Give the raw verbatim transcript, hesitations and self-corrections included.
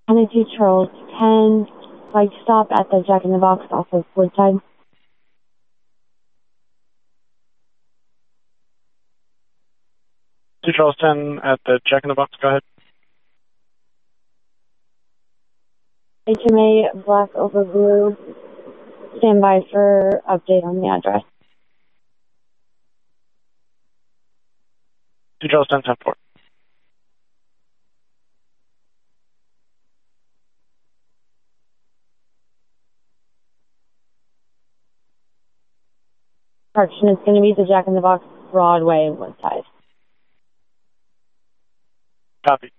twenty-two Charles ten, like stop at the Jack in the Box off of Woodside. two Charles ten at the Jack in the Box, go ahead. H M A Black over Blue. Stand by for update on the address. two Charles ten, ten four. Correction, it's going to be the Jack in the Box Broadway Woodside. Copy.